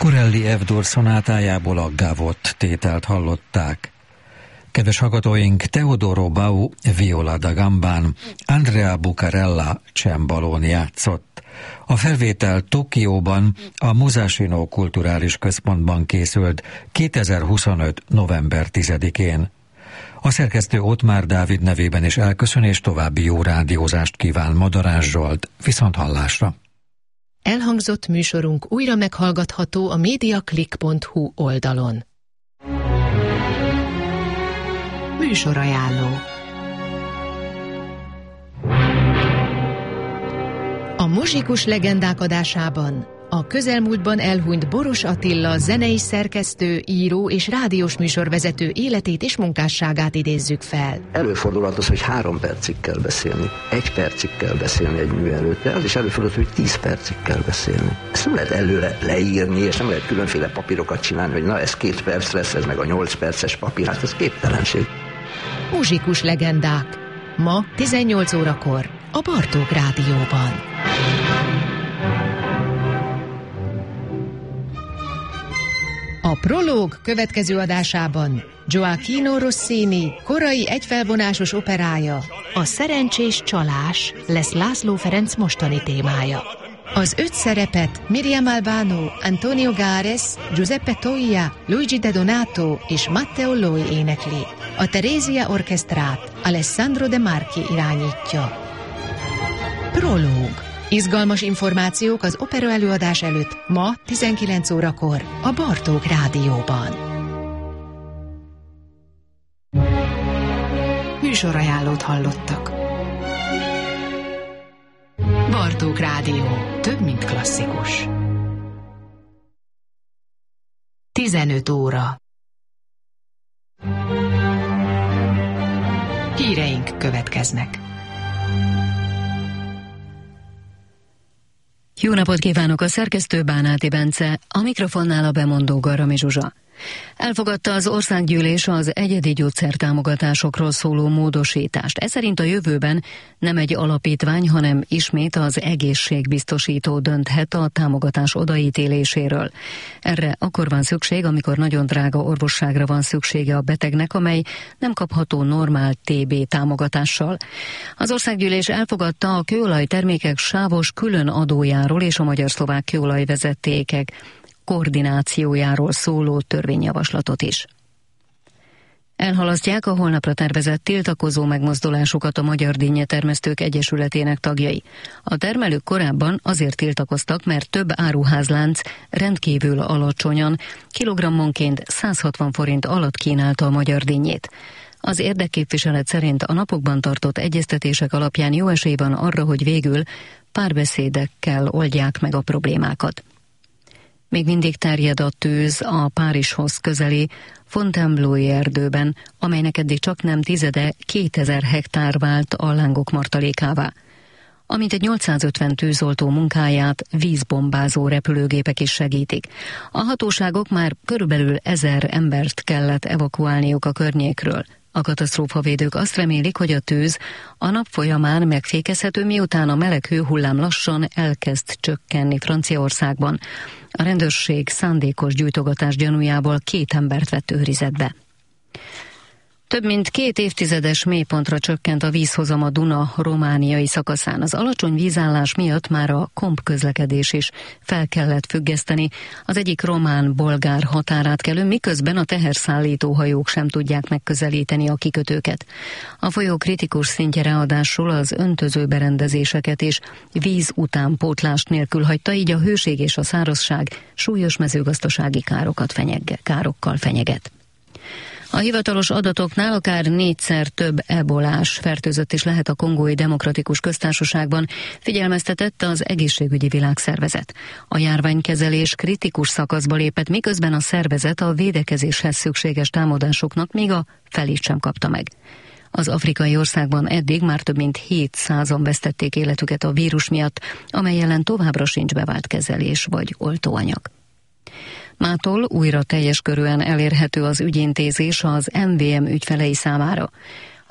Corelli F-dur szonátájából a Gavot tételt hallották. Kedves hallgatóink, Teodoro Bau viola da gambán, Andrea Bucarella csembalón játszott. A felvétel Tokióban, a Musashino Kulturális Központban készült 2025. november 10-én. A szerkesztő Ottmár Dávid nevében is elköszön, és további jó rádiózást kíván Madarás Zsolt. Viszonthallásra! Elhangzott műsorunk újra meghallgatható a mediaclick.hu oldalon. Műsorajánló. A Muzsikus legendák adásában a közelmúltban elhunyt Boros Attila zenei szerkesztő, író és rádiós műsorvezető életét és munkásságát idézzük fel. Előfordulhat az, hogy 3 percig kell beszélni, 1 percig kell beszélni egy mű előtt, de az is előfordulhat, hogy 10 percig kell beszélni. Ezt nem lehet előre leírni, és nem lehet különféle papírokat csinálni, hogy na ez 2 perc lesz, ez meg a 8 perces papír, hát ez képtelenség. Muzsikus legendák. Ma 18 órakor a Bartók Rádióban. A Prológ következő adásában Gioacchino Rossini korai egyfelvonásos operája, a Szerencsés csalás lesz László Ferenc mostani témája. Az 5 szerepet Miriam Albano, Antonio Gares, Giuseppe Toia, Luigi De Donato és Matteo Loi énekli. A Teresia Orchestrát Alessandro De Marchi irányítja. Prológ. Izgalmas információk az opera előadás előtt ma 19 órakor a Bartók Rádióban. Műsorajánlót hallottak. Bartók Rádió. Több, mint klasszikus. 15 óra. Híreink következnek. Jó napot kívánok, a szerkesztő Bánáti Bence, a mikrofonnál a bemondó Garami Zsuzsa. Elfogadta az országgyűlés az egyedi gyógyszertámogatásokról szóló módosítást. Ez szerint a jövőben nem egy alapítvány, hanem ismét az egészségbiztosító dönthet a támogatás odaítéléséről. Erre akkor van szükség, amikor nagyon drága orvosságra van szüksége a betegnek, amely nem kapható normál TB támogatással. Az országgyűlés elfogadta a kőolaj termékek sávos külön adójáról és a magyar-szlovák kőolajvezetékek koordinációjáról szóló törvényjavaslatot is. Elhalasztják a holnapra tervezett tiltakozó megmozdulásukat a Magyar Dinnyetermesztők Egyesületének tagjai. A termelők korábban azért tiltakoztak, mert több áruházlánc rendkívül alacsonyan, kilogrammonként 160 forint alatt kínálta a magyar dinnyét. Az érdekképviselet szerint a napokban tartott egyeztetések alapján jó esély van arra, hogy végül párbeszédekkel oldják meg a problémákat. Még mindig terjed a tűz a Párizshoz közeli Fontainebleau-i erdőben, amelynek eddig csak nem tizede 2000 hektár vált a lángok martalékává. Amint egy 850 tűzoltó munkáját vízbombázó repülőgépek is segítik. A hatóságok már körülbelül 1000 embert kellett evakuálniuk a környékről. A katasztrófavédők azt remélik, hogy a tűz a nap folyamán megfékezhető, miután a meleg hőhullám lassan elkezd csökkenni Franciaországban. A rendőrség szándékos gyújtogatás gyanújából 2 embert vett őrizetbe. Több mint 2 évtizedes mélypontra csökkent a vízhozam a Duna romániai szakaszán. Az alacsony vízállás miatt már a kompközlekedés is fel kellett függeszteni az egyik román-bolgár határátkelőn, miközben a teherszállító hajók sem tudják megközelíteni a kikötőket. A folyó kritikus szintje ráadásul az öntöző berendezéseket és víz utánpótlást nélkül hagyta, így a hőség és a szárazság súlyos mezőgazdasági károkkal fenyeget. A hivatalos adatoknál akár 4-szer több ebolás fertőzött is lehet a Kongói Demokratikus Köztársaságban, figyelmeztetett az Egészségügyi Világszervezet. A járványkezelés kritikus szakaszba lépett, miközben a szervezet a védekezéshez szükséges támadásoknak még a felét sem kapta meg. Az afrikai országban eddig már több mint 700-an vesztették életüket a vírus miatt, amely ellen továbbra sincs bevált kezelés vagy oltóanyag. Mától újra teljes körűen elérhető az ügyintézés az MVM ügyfelei számára.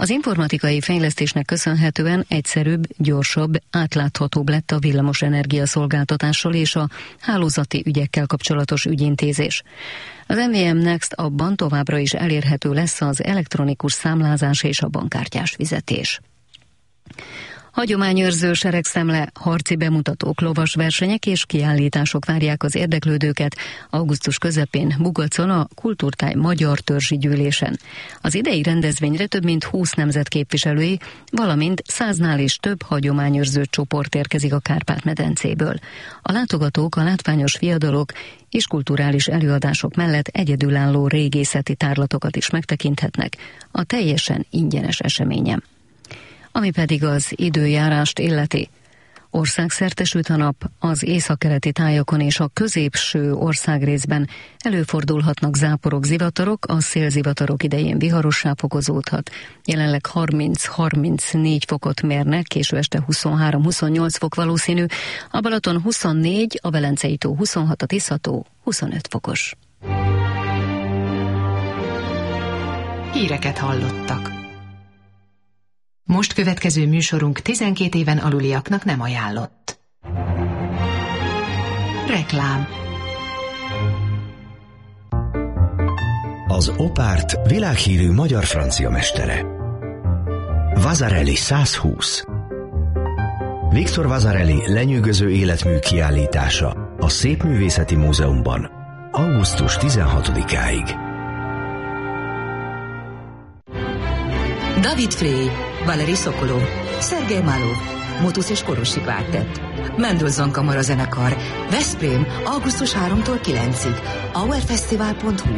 Az informatikai fejlesztésnek köszönhetően egyszerűbb, gyorsabb, átláthatóbb lett a villamos energiaszolgáltatással és a hálózati ügyekkel kapcsolatos ügyintézés. Az MVM Next abban továbbra is elérhető lesz az elektronikus számlázás és a bankkártyás fizetés. Hagyományőrző seregszemle, harci bemutatók, lovas versenyek és kiállítások várják az érdeklődőket augusztus közepén Bugacon a Kultúrtáj Magyar Törzsi Gyűlésen. Az idei rendezvényre több mint 20 nemzet képviselői, valamint 100-nál is több hagyományőrző csoport érkezik a Kárpát-medencéből. A látogatók a látványos viadalok és kulturális előadások mellett egyedülálló régészeti tárlatokat is megtekinthetnek a teljesen ingyenes eseményen. Ami pedig az időjárást illeti. Országszerte süt a nap, az északkeleti tájakon és a középső országrészben előfordulhatnak záporok, zivatarok, a szélzivatarok idején viharossá fokozódhat. Jelenleg 30-34 fokot mérnek, késő este 23-28 fok valószínű, a Balaton 24, a Velencei tó 26, a Tisza-tó 25 fokos. Híreket hallottak. Most következő műsorunk 12 éven aluliaknak nem ajánlott. Reklám. Az Opárt világhírű magyar-francia mestere. Vasarely 120. Victor Vasarely lenyűgöző életmű kiállítása a Szépművészeti Múzeumban augusztus 16-áig. David Frey, Valeri Sokolov, Szergej Malov, Motusz és Korosi Kvártett, Mendelssohn Kamarazenekar, Veszprém, augusztus 3-tól 9-ig, auerfesztivál.hu.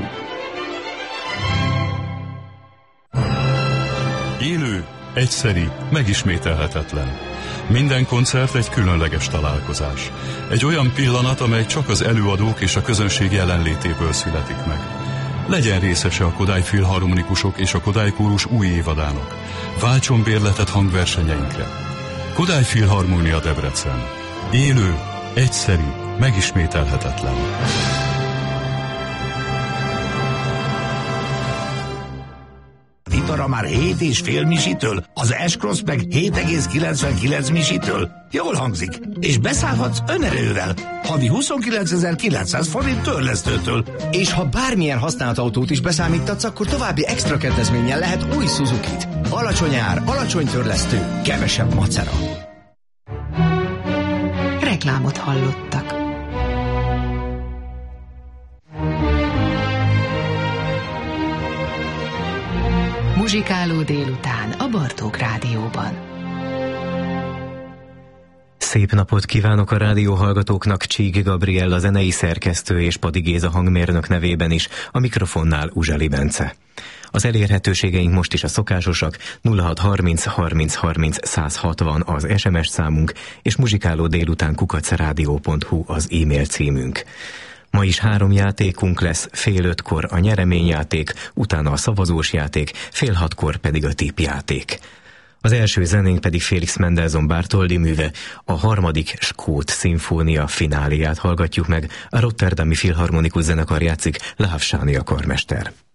Élő, egyszeri, megismételhetetlen. Minden koncert egy különleges találkozás. Egy olyan pillanat, amely csak az előadók és a közönség jelenlétéből születik meg. Legyen részese a Kodály Filharmonikusok és a Kodály Kórus új évadának. Váltson bérletet hangversenyeinkre. Kodály Filharmónia Debrecen. Élő, egyszeri, megismételhetetlen. Vitara már 7,5 misitől, az S-Cross meg 7,99 misitől. Jól hangzik. És beszállhatsz önerővel. Havi 29.900 forint törlesztőtől. És ha bármilyen használt autót is beszámítatsz, akkor további extra kedvezménnyel lehet új Suzukit. Alacsony ár, alacsony törlesztő, kevesebb macera. Reklámot hallottak. Muzsikáló délután a Bartók Rádióban. Szép napot kívánok a rádióhallgatóknak, Csík Gabriella zenei szerkesztő és Padi Géza hangmérnök nevében is, a mikrofonnál Uzsali Bence. Az elérhetőségeink most is a szokásosak, 0630 30 30 160 az SMS számunk, és muzsikálódélután@radio.hu az e-mail címünk. Ma is 3 játékunk lesz, 4:30 a nyereményjáték, utána a szavazós játék, 5:30 pedig a tippjáték. Az első zenénk pedig Félix Mendelssohn Bartholdy műve, a 3. skót szimfónia fináléját hallgatjuk meg, a Rotterdami Filharmonikus Zenekar játszik, Lehavsánia karmester.